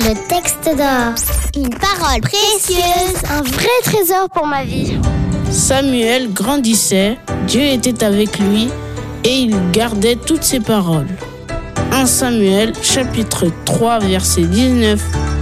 Le texte d'or. Une parole précieuse. Un vrai trésor pour ma vie. Samuel grandissait, Dieu était avec lui et il gardait toutes ses paroles. 1 Samuel, chapitre 3, verset 19